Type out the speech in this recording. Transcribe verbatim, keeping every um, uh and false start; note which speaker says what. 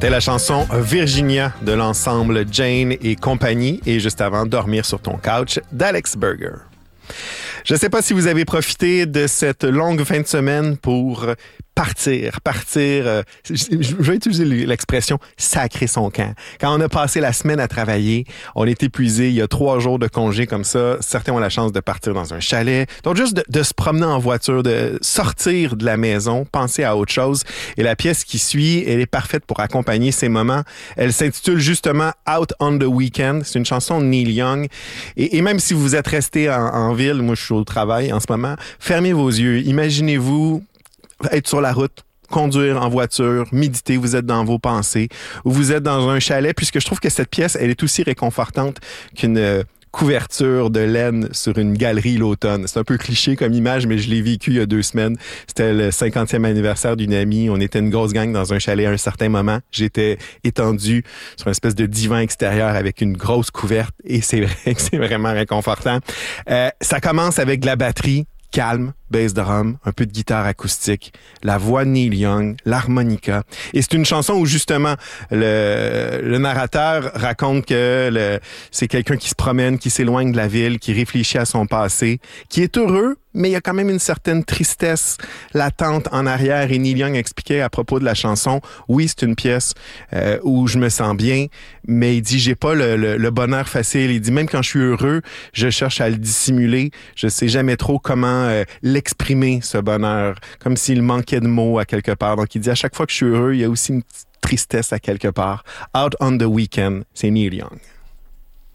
Speaker 1: C'était la chanson Virginia de l'ensemble Jane et compagnie et juste avant Dormir sur ton couch d'Alex Burger. Je ne sais pas si vous avez profité de cette longue fin de semaine pour partir, partir, euh, je vais utiliser l'expression « sacrer son camp ». Quand on a passé la semaine à travailler, on est épuisé, il y a trois jours de congé comme ça, certains ont la chance de partir dans un chalet, donc juste de, de se promener en voiture, de sortir de la maison, penser à autre chose. Et la pièce qui suit, elle est parfaite pour accompagner ces moments. Elle s'intitule justement « Out on the Weekend ». C'est une chanson de Neil Young. Et, et même si vous êtes resté en, en ville, moi je suis au travail en ce moment, fermez vos yeux, imaginez-vous être sur la route, conduire en voiture, méditer, vous êtes dans vos pensées, ou vous êtes dans un chalet, puisque je trouve que cette pièce, elle est aussi réconfortante qu'une euh, couverture de laine sur une galerie l'automne. C'est un peu cliché comme image, mais je l'ai vécu il y a deux semaines. C'était le cinquantième anniversaire d'une amie. On était une grosse gang dans un chalet à un certain moment. J'étais étendu sur une espèce de divan extérieur avec une grosse couverte, et c'est vrai que c'est vraiment réconfortant. Euh, ça commence avec de la batterie, calme, bass drum, un peu de guitare acoustique, la voix de Neil Young, l'harmonica. Et c'est une chanson où justement le, le narrateur raconte que le, c'est quelqu'un qui se promène, qui s'éloigne de la ville, qui réfléchit à son passé, qui est heureux, mais il y a quand même une certaine tristesse latente en arrière. Et Neil Young expliquait à propos de la chanson, oui, c'est une pièce euh, où je me sens bien, mais il dit, j'ai pas le, le, le bonheur facile. Il dit, même quand je suis heureux, je cherche à le dissimuler. Je sais jamais trop comment euh, l'exprimer, ce bonheur, comme s'il manquait de mots à quelque part. Donc il dit, à chaque fois que je suis heureux, il y a aussi une petite tristesse à quelque part. Out on the Weekend, c'est Neil Young.